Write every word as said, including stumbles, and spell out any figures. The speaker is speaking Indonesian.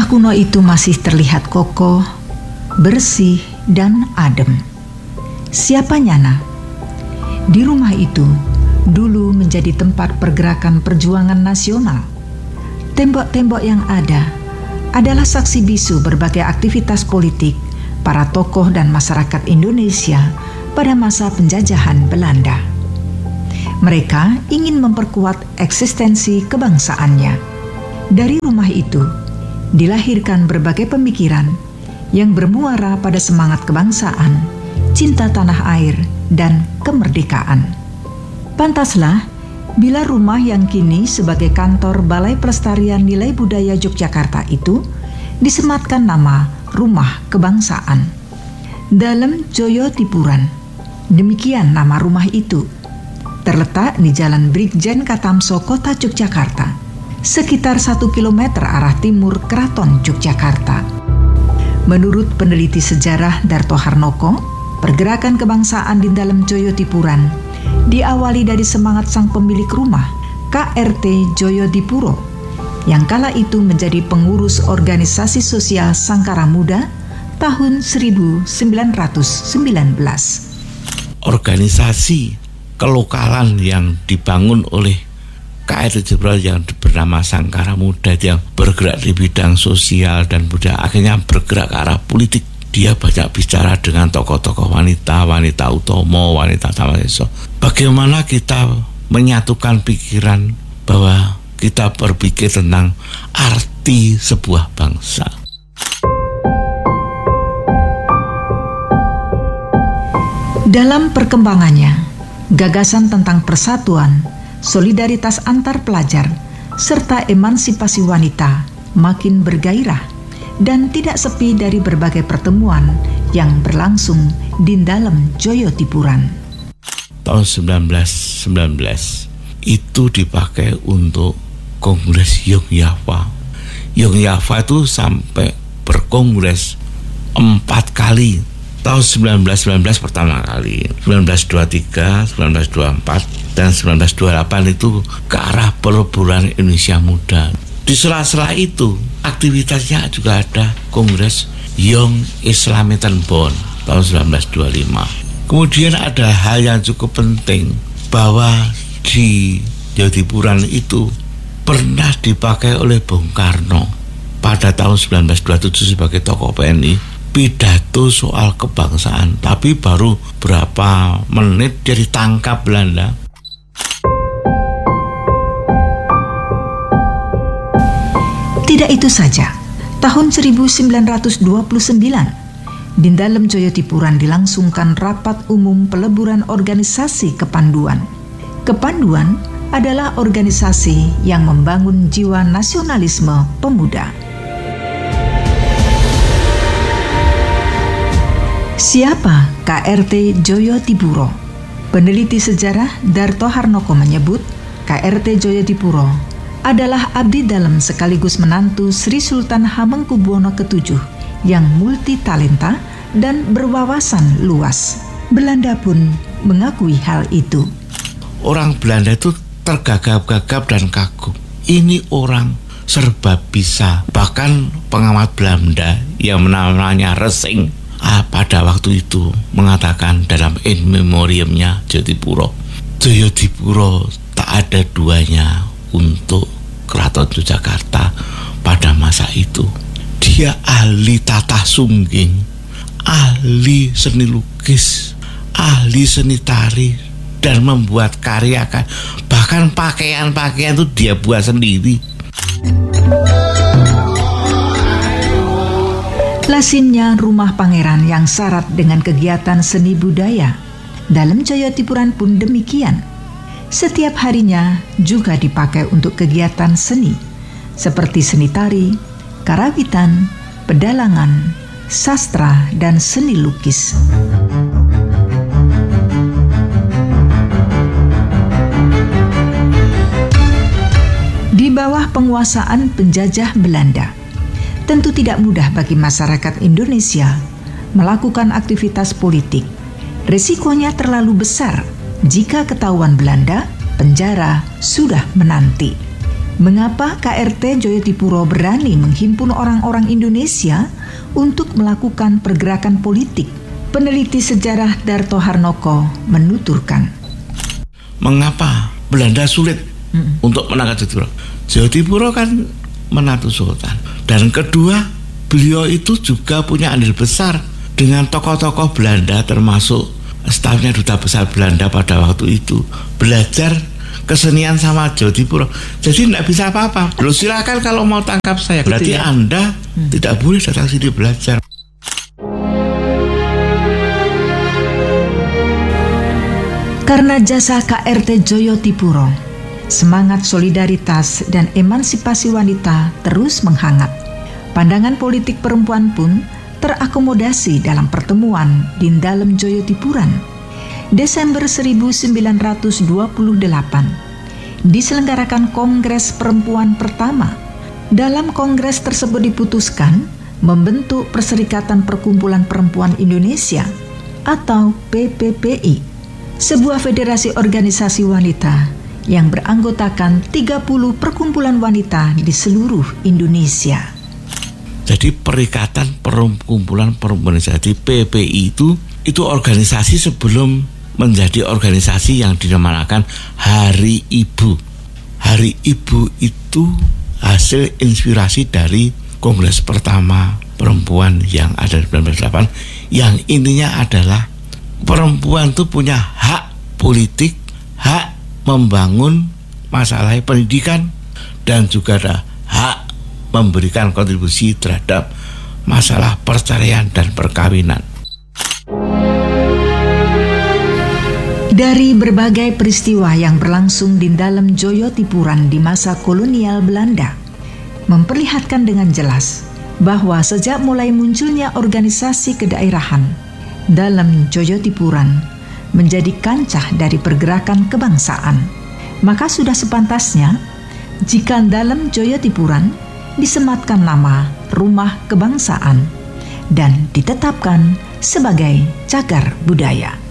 Rumah kuno itu masih terlihat kokoh, bersih, dan adem. Siapa nyana? Di rumah itu dulu menjadi tempat pergerakan perjuangan nasional. Tembok-tembok yang ada adalah saksi bisu berbagai aktivitas politik para tokoh dan masyarakat Indonesia pada masa penjajahan Belanda. Mereka ingin memperkuat eksistensi kebangsaannya. Dari rumah itu dilahirkan berbagai pemikiran yang bermuara pada semangat kebangsaan, cinta tanah air, dan kemerdekaan. Pantaslah bila rumah yang kini sebagai kantor Balai Pelestarian Nilai Budaya Yogyakarta itu disematkan nama Rumah Kebangsaan. Dalem Joyotipuran, demikian nama rumah itu. Terletak di Jalan Brigjen Katamso, Kota Yogyakarta, sekitar satu kilometer arah timur Keraton Yogyakarta. Menurut peneliti sejarah Darto Harnoko, pergerakan kebangsaan di dalam Joyotipuran diawali dari semangat sang pemilik rumah, K R T Joyodipuro, yang kala itu menjadi pengurus organisasi sosial Sangkara Muda tahun seribu sembilan ratus sembilan belas. Organisasi kelokalan yang dibangun oleh K R T Joyodipuro yang bernama Sangkara Muda yang bergerak di bidang sosial dan budaya, akhirnya bergerak ke arah politik. Dia banyak bicara dengan tokoh-tokoh wanita, wanita utomo, wanita tamaseso. Bagaimana kita menyatukan pikiran bahwa kita berpikir tentang arti sebuah bangsa. Dalam perkembangannya, gagasan tentang persatuan, solidaritas antar pelajar, serta emansipasi wanita makin bergairah dan tidak sepi dari berbagai pertemuan yang berlangsung di dalam Joyotipuran. Tahun seribu sembilan ratus sembilan belas itu dipakai untuk Kongres Yogyakarta. Yogyakarta itu sampai berkongres empat kali. Tahun seribu sembilan ratus sembilan belas pertama kali, seribu sembilan ratus dua puluh tiga, seribu sembilan ratus dua puluh empat, dan seribu sembilan ratus dua puluh delapan itu ke arah peleburan Indonesia Muda. Di sela-sela itu aktivitasnya juga ada Kongres Young Islamitan Bond tahun seribu sembilan ratus dua puluh lima. Kemudian ada hal yang cukup penting, bahwa di Joyotipuran itu pernah dipakai oleh Bung Karno pada tahun seribu sembilan ratus dua puluh tujuh sebagai tokoh P N I, pidato soal kebangsaan, tapi baru berapa menit dia ditangkap Belanda. Tidak itu saja, tahun seribu sembilan ratus dua puluh sembilan, di dalam Joyotipuran dilangsungkan rapat umum peleburan organisasi Kepanduan. Kepanduan adalah organisasi yang membangun jiwa nasionalisme pemuda. Siapa K R T Joyodipuro? Peneliti sejarah Darto Harnoko menyebut K R T Joyodipuro adalah abdi dalam sekaligus menantu Sri Sultan Hamengkubuwono ketujuh yang multi talenta dan berwawasan luas. Belanda pun mengakui hal itu. Orang Belanda itu tergagap-gagap dan kagum. Ini orang serba bisa. Bahkan pengamat Belanda yang namanya Resing ah, pada waktu itu mengatakan dalam in memoriamnya Joyodipuro, Joyodipuro tak ada duanya untuk Keraton Yogyakarta pada masa itu. Dia ahli tata sungging, ahli seni lukis, ahli seni tari, dan membuat karya, bahkan pakaian-pakaian itu dia buat sendiri. Lasinnya rumah pangeran yang syarat dengan kegiatan seni budaya. Dalam Joyotipuran pun demikian. Setiap harinya juga dipakai untuk kegiatan seni, seperti seni tari, karawitan, pedalangan, sastra, dan seni lukis. Di bawah penguasaan penjajah Belanda, tentu tidak mudah bagi masyarakat Indonesia melakukan aktivitas politik. Risikonya terlalu besar. Jika ketahuan Belanda, penjara sudah menanti. Mengapa K R T Jayatipuro berani menghimpun orang-orang Indonesia untuk melakukan pergerakan politik? Peneliti sejarah Darto Harnoko menuturkan, mengapa Belanda sulit hmm. untuk menangkap Jayatipuro? Jayatipuro kan menantu sultan. Dan kedua, beliau itu juga punya andil besar dengan tokoh-tokoh Belanda, termasuk stafnya duta besar Belanda pada waktu itu, belajar kesenian sama Jayatipuro. Jadi tidak bisa apa-apa. Loh, silakan kalau mau tangkap saya. Berarti ya? Anda hmm. tidak boleh datang sini belajar. Karena jasa K R T Jayatipuro, semangat solidaritas dan emansipasi wanita terus menghangat. Pandangan politik perempuan pun terakomodasi dalam pertemuan di dalam Jayatipuran. Desember seribu sembilan ratus dua puluh delapan diselenggarakan Kongres Perempuan pertama. Dalam kongres tersebut diputuskan membentuk Perserikatan Perkumpulan Perempuan Indonesia atau P P P I, sebuah federasi organisasi wanita yang beranggotakan tiga puluh perkumpulan wanita di seluruh Indonesia. Jadi Perikatan Perkumpulan Perempuan Indonesia, P P I itu itu organisasi sebelum menjadi organisasi yang dinamakan Hari Ibu. Hari Ibu itu hasil inspirasi dari Kongres pertama perempuan yang ada di seribu sembilan ratus delapan, yang intinya adalah perempuan itu punya hak politik, hak membangun masalah pendidikan, dan juga ada hak memberikan kontribusi terhadap masalah perceraian dan perkawinan. Dari berbagai peristiwa yang berlangsung di dalam Jayatipuran di masa kolonial Belanda, memperlihatkan dengan jelas bahwa sejak mulai munculnya organisasi kedaerahan dalam Jayatipuran menjadi kancah dari pergerakan kebangsaan, maka sudah sepantasnya jika dalam Jayatipuran disematkan nama Rumah Kebangsaan dan ditetapkan sebagai cagar budaya.